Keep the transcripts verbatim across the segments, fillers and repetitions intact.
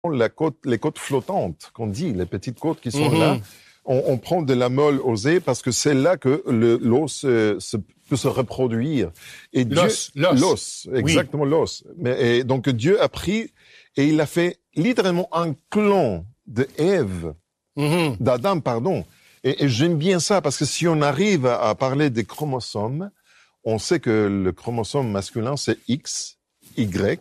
la côte, les côtes flottantes, qu'on dit, les petites côtes qui sont Mm-hmm. là. On, on prend de la molle osée parce que c'est là que le, l'os euh, se, peut se reproduire. Et L'os, Dieu, l'os. l'os, exactement oui. l'os. Mais, et donc Dieu a pris et il a fait littéralement un clone de Ève, mm-hmm. d'Adam, pardon. Et, et j'aime bien ça parce que si on arrive à, à parler des chromosomes, on sait que le chromosome masculin c'est X, Y.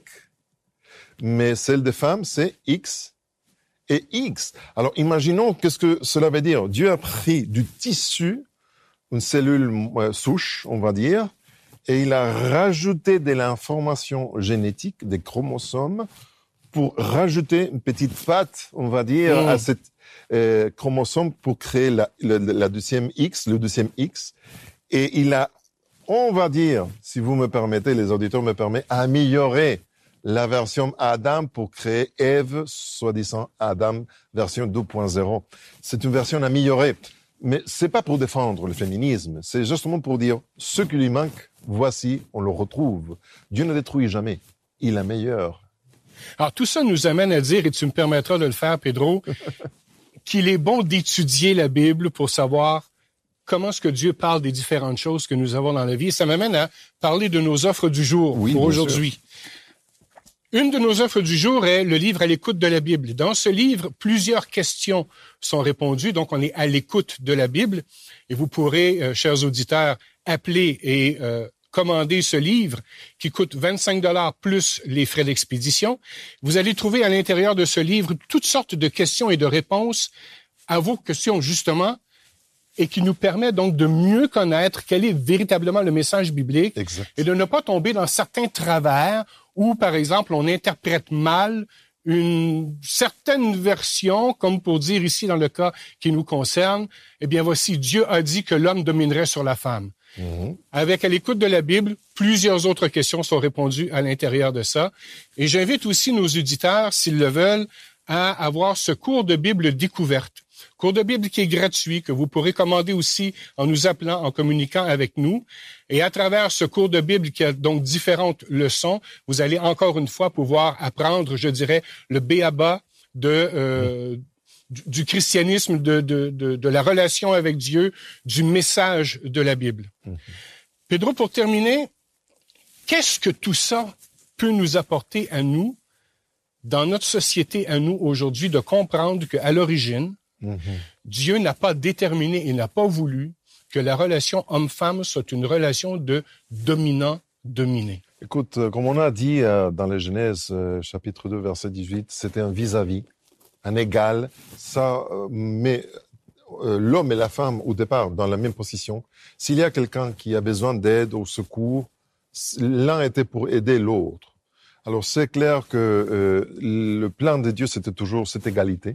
Mais celle des femmes, c'est X et X. Alors, imaginons qu'est-ce que cela veut dire. Dieu a pris du tissu, une cellule euh, souche, on va dire, et il a rajouté de l'information génétique, des chromosomes, pour rajouter une petite patte, on va dire, mmh. à cette euh, chromosome pour créer la, la, la deuxième X, le deuxième X. Et il a, on va dire, si vous me permettez, les auditeurs me permettent, amélioré la version Adam pour créer Ève, soi-disant Adam, version deux point zéro. C'est une version améliorée. Mais c'est pas pour défendre le féminisme. C'est justement pour dire, ce qui lui manque, voici, on le retrouve. Dieu ne détruit jamais. Il est meilleur. Alors, tout ça nous amène à dire, et tu me permettras de le faire, Pedro, qu'il est bon d'étudier la Bible pour savoir comment est-ce que Dieu parle des différentes choses que nous avons dans la vie. Et ça m'amène à parler de nos offres du jour oui, pour aujourd'hui. Sûr. Une de nos offres du jour est le livre « À l'écoute de la Bible ». Dans ce livre, plusieurs questions sont répondues, donc on est à l'écoute de la Bible. Et vous pourrez, euh, chers auditeurs, appeler et euh, commander ce livre qui coûte vingt-cinq dollars plus les frais d'expédition. Vous allez trouver à l'intérieur de ce livre toutes sortes de questions et de réponses à vos questions, justement, et qui nous permet donc de mieux connaître quel est véritablement le message biblique exact. Et de ne pas tomber dans certains travers où, par exemple, on interprète mal une certaine version, comme pour dire ici dans le cas qui nous concerne, eh bien voici, Dieu a dit que l'homme dominerait sur la femme. Mmh. Avec à l'écoute de la Bible, plusieurs autres questions sont répondues à l'intérieur de ça. Et j'invite aussi nos auditeurs, s'ils le veulent, à avoir ce cours de Bible découverte. Cours de Bible qui est gratuit, que vous pourrez commander aussi en nous appelant, en communiquant avec nous. Et à travers ce cours de Bible qui a donc différentes leçons, vous allez encore une fois pouvoir apprendre, je dirais, le b-a-ba de, euh, du, du christianisme, de, de, de, de la relation avec Dieu, du message de la Bible. Mm-hmm. Pedro, pour terminer, qu'est-ce que tout ça peut nous apporter à nous, dans notre société à nous aujourd'hui, de comprendre qu'à l'origine, Mm-hmm. Dieu n'a pas déterminé et n'a pas voulu que la relation homme-femme soit une relation de dominant-dominé. Écoute, comme on a dit euh, dans la Genèse, euh, chapitre deux, verset dix-huit, c'était un vis-à-vis, un égal. Ça euh, met euh, l'homme et la femme au départ dans la même position. S'il y a quelqu'un qui a besoin d'aide, au secours, l'un était pour aider l'autre. Alors c'est clair que euh, le plan de Dieu, c'était toujours cette égalité.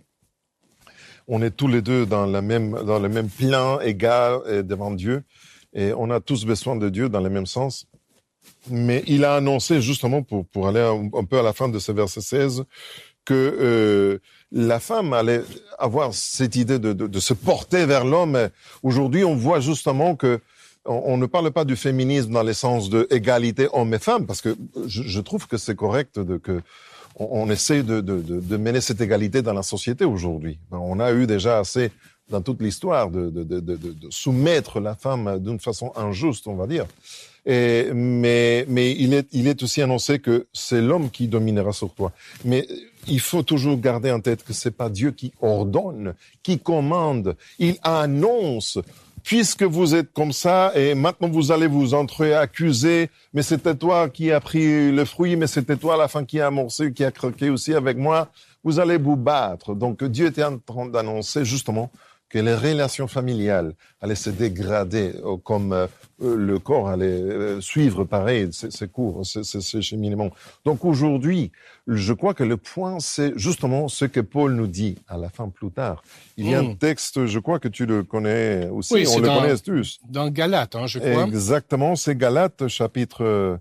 On est tous les deux dans la même dans le même plan égal devant Dieu et on a tous besoin de Dieu dans le même sens. Mais il a annoncé justement pour pour aller un, un peu à la fin de ce verset seize que euh, la femme allait avoir cette idée de, de de se porter vers l'homme. Aujourd'hui, on voit justement que on, on ne parle pas du féminisme dans le sens de égalité homme et femme parce que je, je trouve que c'est correct de que on essaie de, de, de mener cette égalité dans la société aujourd'hui. On a eu déjà assez, dans toute l'histoire, de, de, de, de, de soumettre la femme d'une façon injuste, on va dire. Et, mais mais il, est, il est aussi annoncé que c'est l'homme qui dominera sur toi. Mais il faut toujours garder en tête que c'est pas Dieu qui ordonne, qui commande. Il annonce. Puisque vous êtes comme ça, et maintenant vous allez vous entre-accuser, mais c'était toi qui as pris le fruit, mais c'était toi à la fin qui a amorcé, qui a croqué aussi avec moi, vous allez vous battre. Donc Dieu était en train d'annoncer justement que les relations familiales allaient se dégrader, comme euh, le corps allait euh, suivre pareil ses cours, ses cheminements. Donc aujourd'hui, je crois que le point, c'est justement ce que Paul nous dit à la fin plus tard. Il y a mmh. un texte, je crois que tu le connais aussi, oui, on le dans, connaît tous. Dans Galates, hein, je crois. Exactement, c'est Galates, chapitre... Euh,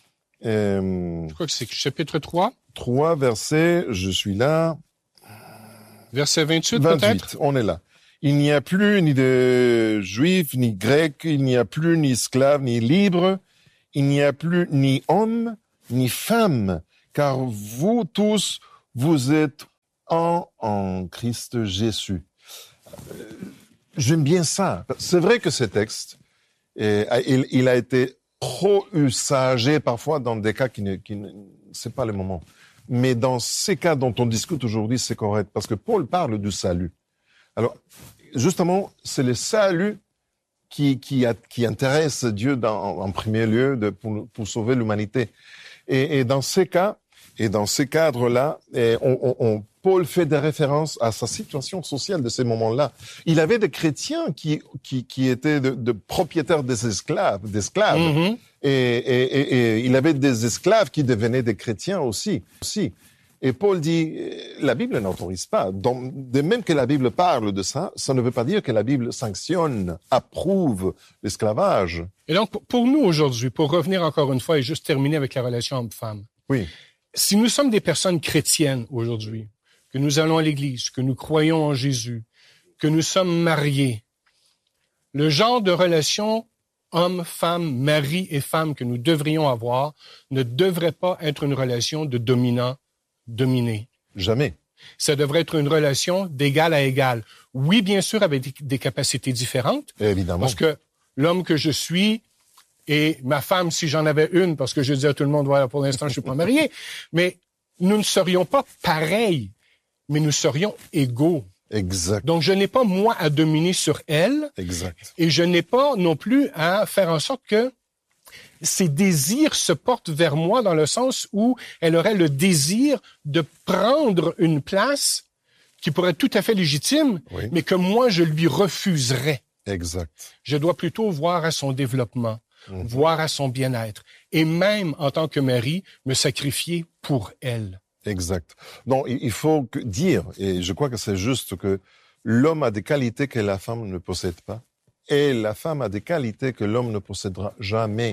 je crois que c'est chapitre trois. trois, verset, je suis là. Verset vingt-huit, vingt-huit, peut-être? On est là. Il n'y a plus ni de juifs, ni grecs, il n'y a plus ni esclaves, ni libres, il n'y a plus ni hommes, ni femmes, car vous tous, vous êtes un en Christ Jésus. Euh, j'aime bien ça. C'est vrai que ce texte, et, il, il a été trop usagé parfois dans des cas qui ne, qui ne, c'est pas le moment. Mais dans ces cas dont on discute aujourd'hui, c'est correct parce que Paul parle du salut. Alors, justement, c'est le salut qui, qui, a, qui intéresse Dieu dans, en premier lieu de, pour, pour sauver l'humanité. Et, et dans ces cas, et dans ces cadres-là, et on, on, on, Paul fait des références à sa situation sociale de ces moments-là. Il avait des chrétiens qui, qui, qui étaient de, de propriétaires des esclaves, d'esclaves. Mm-hmm. Et, et, et, et il avait des esclaves qui devenaient des chrétiens aussi. aussi. Et Paul dit, la Bible n'autorise pas. Donc, de même que la Bible parle de ça, ça ne veut pas dire que la Bible sanctionne, approuve l'esclavage. Et donc, pour nous aujourd'hui, pour revenir encore une fois et juste terminer avec la relation homme-femme. Oui. Si nous sommes des personnes chrétiennes aujourd'hui, que nous allons à l'église, que nous croyons en Jésus, que nous sommes mariés, le genre de relation homme, femme, mari et femme que nous devrions avoir ne devrait pas être une relation de dominant-dominé. Jamais. Ça devrait être une relation d'égal à égal. Oui, bien sûr, avec des, des capacités différentes. Évidemment. Parce que l'homme que je suis et ma femme, si j'en avais une, parce que je dis à tout le monde, voilà, pour l'instant, je suis pas marié, mais nous ne serions pas pareils, mais nous serions égaux. Exact. Donc, je n'ai pas, moi, à dominer sur elle. Exact. Et je n'ai pas non plus à faire en sorte que ses désirs se portent vers moi dans le sens où elle aurait le désir de prendre une place qui pourrait être tout à fait légitime, oui. mais que moi, je lui refuserais. Exact. Je dois plutôt voir à son développement, mmh. voir à son bien-être. Et même, en tant que mari, me sacrifier pour elle. Exact. Donc, il faut que dire, et je crois que c'est juste que l'homme a des qualités que la femme ne possède pas, et la femme a des qualités que l'homme ne possédera jamais.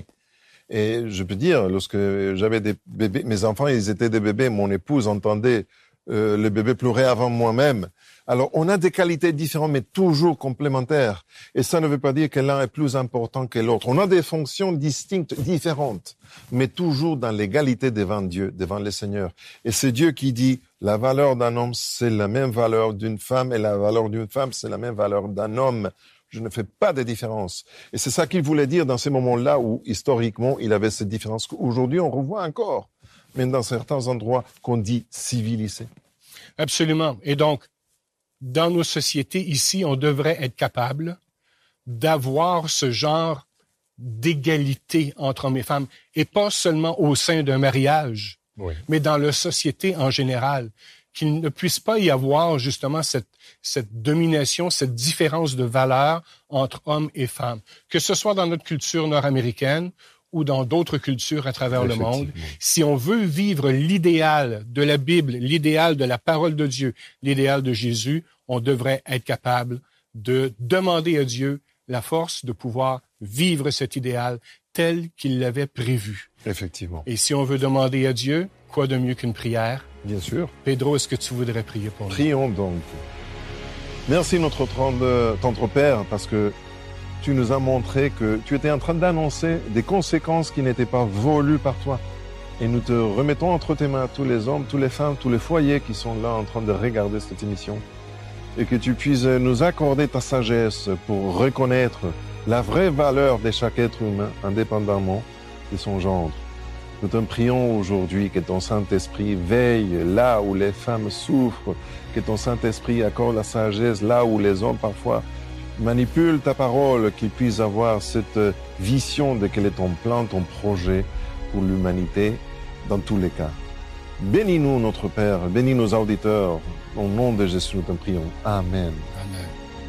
Et je peux dire, lorsque j'avais des bébés, mes enfants, ils étaient des bébés, mon épouse entendait euh, le bébé pleurer avant moi-même. Alors, on a des qualités différentes, mais toujours complémentaires. Et ça ne veut pas dire que l'un est plus important que l'autre. On a des fonctions distinctes, différentes, mais toujours dans l'égalité devant Dieu, devant le Seigneur. Et c'est Dieu qui dit, la valeur d'un homme, c'est la même valeur d'une femme, et la valeur d'une femme, c'est la même valeur d'un homme. Je ne fais pas de différence. Et c'est ça qu'il voulait dire dans ces moments-là où, historiquement, il avait cette différence qu'aujourd'hui, on revoit encore, même dans certains endroits qu'on dit civilisés. Absolument. Et donc, dans nos sociétés ici, on devrait être capable d'avoir ce genre d'égalité entre hommes et femmes, et pas seulement au sein d'un mariage, oui. mais dans la société en général, qu'il ne puisse pas y avoir justement cette, cette domination, cette différence de valeur entre hommes et femmes, que ce soit dans notre culture nord-américaine ou dans d'autres cultures à travers le monde. Si on veut vivre l'idéal de la Bible, l'idéal de la parole de Dieu, l'idéal de Jésus, on devrait être capable de demander à Dieu la force de pouvoir vivre cet idéal tel qu'il l'avait prévu. Effectivement. Et si on veut demander à Dieu, quoi de mieux qu'une prière? Bien sûr. Pedro, est-ce que tu voudrais prier pour nous? Prions donc. Merci notre tendre Père, parce que tu nous as montré que tu étais en train d'annoncer des conséquences qui n'étaient pas voulues par toi. Et nous te remettons entre tes mains tous les hommes, toutes les femmes, tous les foyers qui sont là en train de regarder cette émission. Et que tu puisses nous accorder ta sagesse pour reconnaître la vraie valeur de chaque être humain, indépendamment de son genre. Nous te prions aujourd'hui que ton Saint-Esprit veille là où les femmes souffrent, que ton Saint-Esprit accorde la sagesse là où les hommes parfois manipulent ta parole, qu'ils puissent avoir cette vision de quel est ton plan, ton projet pour l'humanité dans tous les cas. Bénis-nous, notre Père, bénis nos auditeurs. Au nom de Jésus, nous te prions. Amen.